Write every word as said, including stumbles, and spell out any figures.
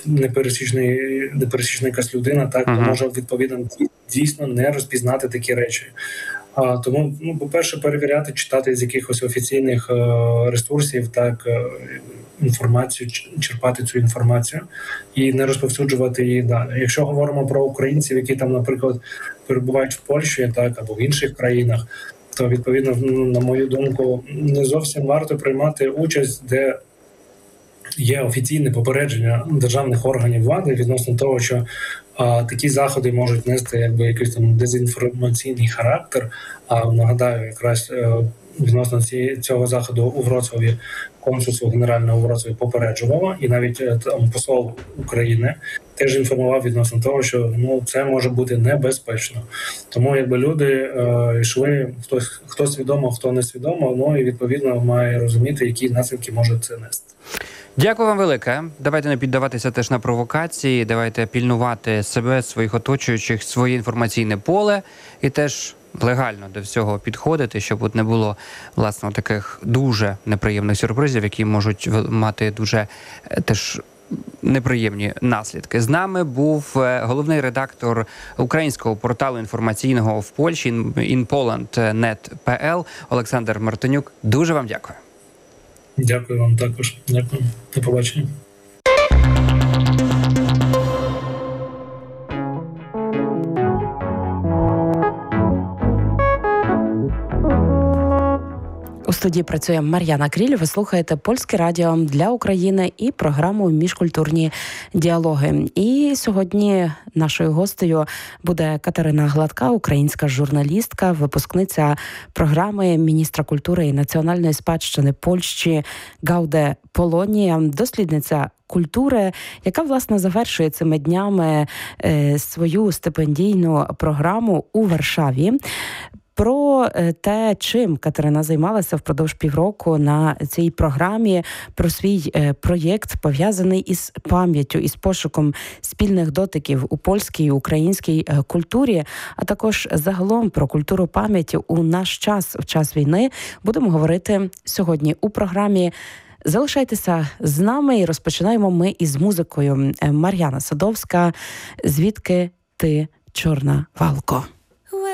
непересічний, непересічна якась людина, так, Ага. може, відповідно, дійсно не розпізнати такі речі. А, тому, ну, по-перше, перевіряти, читати з якихось офіційних е, ресурсів, так, е, інформацію, черпати цю інформацію і не розповсюджувати її далі. Якщо говоримо про українців, які там, наприклад, перебувають в Польщі, так, або в інших країнах, то, відповідно, на мою думку, не зовсім варто приймати участь, де є офіційне попередження державних органів влади відносно того, що а, такі заходи можуть нести якби якийсь там дезінформаційний характер. А нагадаю, якраз е, відносно ці, цього заходу у Вроцлаві консульство генеральне у Вроцлаві попереджувало, і навіть е, там посол України теж інформував відносно того, що ну це може бути небезпечно. Тому якби люди е, йшли, хтось хто свідомо, хто не свідомо, ну і відповідно має розуміти, які наслідки може це нести. Дякую вам велике. Давайте не піддаватися теж на провокації, давайте пільнувати себе, своїх оточуючих, своє інформаційне поле і теж легально до всього підходити, щоб от не було, власне, таких дуже неприємних сюрпризів, які можуть мати дуже теж неприємні наслідки. З нами був головний редактор українського порталу інформаційного в Польщі ін поланд точка нет точка пі ел Олександр Мартинюк. Дуже вам дякую. Дякую вам також. Дякую. До побачення. У студії працює Мар'яна Кріль. Ви слухаєте Польське радіо для України і програму «Міжкультурні діалоги». І сьогодні нашою гостею буде Катерина Гладка, українська журналістка, випускниця програми міністра культури і національної спадщини Польщі Гауде Полонія, дослідниця культури, яка, власне, завершує цими днями е, свою стипендійну програму у Варшаві. Про те, чим Катерина займалася впродовж півроку на цій програмі, про свій проєкт, пов'язаний із пам'яттю, із пошуком спільних дотиків у польській і українській культурі, а також загалом про культуру пам'яті у наш час, в час війни, будемо говорити сьогодні у програмі. Залишайтеся з нами і розпочинаємо ми із музикою. Мар'яна Садовська, «Звідки ти, чорна валко».